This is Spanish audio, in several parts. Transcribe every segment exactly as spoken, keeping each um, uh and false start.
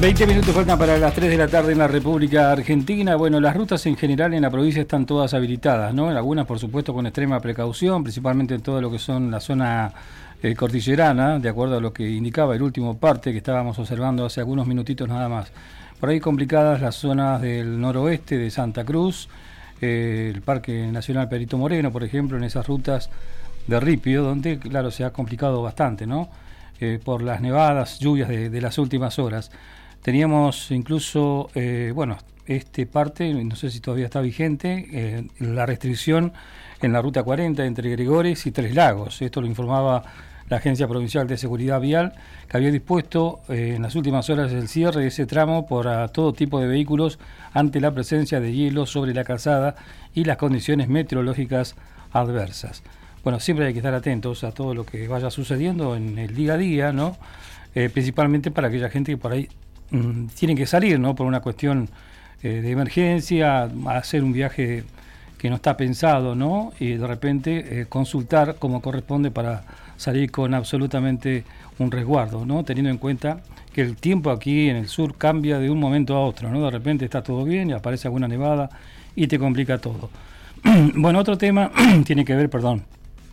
veinte minutos faltan para las tres de la tarde en la República Argentina. Bueno, las rutas en general en la provincia están todas habilitadas, ¿no? En algunas, por supuesto, con extrema precaución, principalmente en todo lo que son la zona eh, cordillerana, de acuerdo a lo que indicaba el último parte que estábamos observando hace algunos minutitos nada más. Por ahí complicadas las zonas del noroeste de Santa Cruz, eh, el Parque Nacional Perito Moreno, por ejemplo, en esas rutas de ripio, donde, claro, se ha complicado bastante, ¿no? Eh, por las nevadas, lluvias de, de las últimas horas. Teníamos incluso, eh, bueno, este parte, no sé si todavía está vigente, eh, la restricción en la Ruta cuarenta entre Gregores y Tres Lagos. Esto lo informaba la Agencia Provincial de Seguridad Vial, que había dispuesto eh, en las últimas horas el cierre de ese tramo por a todo tipo de vehículos ante la presencia de hielo sobre la calzada y las condiciones meteorológicas adversas. Bueno, siempre hay que estar atentos a todo lo que vaya sucediendo en el día a día, ¿no? Eh, principalmente para aquella gente que por ahí mmm, tiene que salir, ¿no? Por una cuestión eh, de emergencia, a hacer un viaje que no está pensado, ¿no? Y de repente eh, consultar como corresponde para salir con absolutamente un resguardo, ¿no? Teniendo en cuenta que el tiempo aquí en el sur cambia de un momento a otro, ¿no? De repente está todo bien y aparece alguna nevada y te complica todo. Bueno, otro tema tiene que ver, perdón,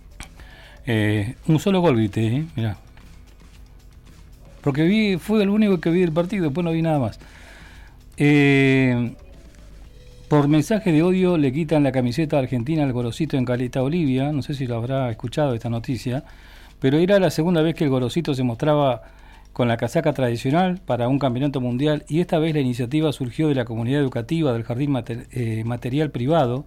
Eh, un solo gol viste, ¿eh? Mirá. Porque vi, fue el único que vi del partido, después no vi nada más. Eh, por mensaje de odio le quitan la camiseta argentina al Gorosito en Caleta, Olivia. No sé si lo habrá escuchado esta noticia, pero era la segunda vez que el Gorosito se mostraba con la casaca tradicional para un campeonato mundial, y esta vez la iniciativa surgió de la comunidad educativa del Jardín Mater, eh, Material Privado,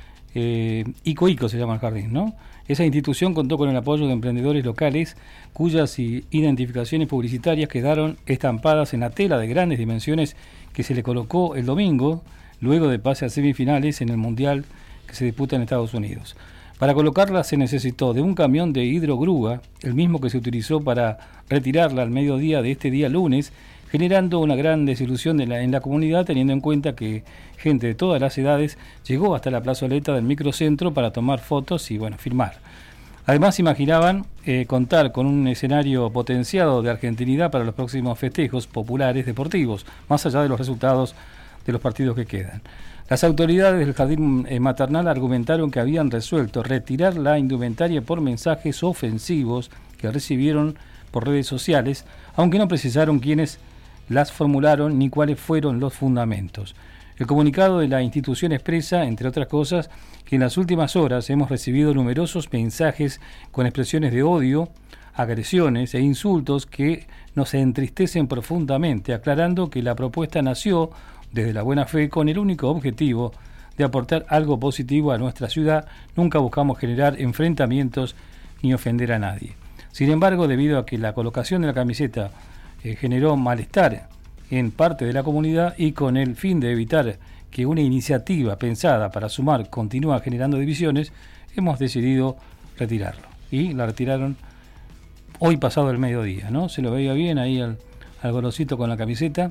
eh, Ico Ico se llama el jardín, ¿no? Esa institución contó con el apoyo de emprendedores locales cuyas identificaciones publicitarias quedaron estampadas en la tela de grandes dimensiones que se le colocó el domingo, luego de pase a semifinales en el Mundial que se disputa en Estados Unidos. Para colocarla se necesitó de un camión de hidrogrúa, el mismo que se utilizó para retirarla al mediodía de este día lunes, generando una gran desilusión de la, en la comunidad, teniendo en cuenta que gente de todas las edades llegó hasta la plazoleta del microcentro para tomar fotos y, bueno, firmar. Además, imaginaban eh, contar con un escenario potenciado de argentinidad para los próximos festejos populares deportivos, más allá de los resultados de los partidos que quedan. Las autoridades del Jardín eh, Maternal argumentaron que habían resuelto retirar la indumentaria por mensajes ofensivos que recibieron por redes sociales, aunque no precisaron quiénes las formularon ni cuáles fueron los fundamentos. El comunicado de la institución expresa, entre otras cosas, que en las últimas horas hemos recibido numerosos mensajes con expresiones de odio, agresiones e insultos que nos entristecen profundamente, aclarando que la propuesta nació desde la buena fe con el único objetivo de aportar algo positivo a nuestra ciudad. Nunca buscamos generar enfrentamientos ni ofender a nadie. Sin embargo, debido a que la colocación de la camiseta eh, generó malestar en parte de la comunidad y con el fin de evitar que una iniciativa pensada para sumar continúe generando divisiones, hemos decidido retirarlo. Y la retiraron hoy pasado el mediodía, ¿no? Se lo veía bien ahí al, al Gorosito con la camiseta,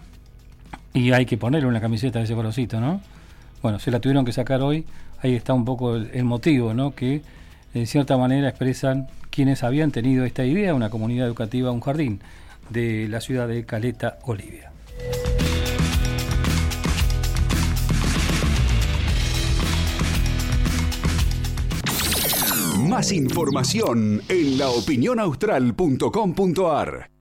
y hay que ponerle una camiseta a ese Gorosito, ¿no? Bueno, se la tuvieron que sacar hoy. Ahí está un poco el, el motivo, ¿no? Que en cierta manera expresan quienes habían tenido esta idea, una comunidad educativa, un jardín de la ciudad de Caleta, Olivia. Más información en la opinión austral punto com punto a r.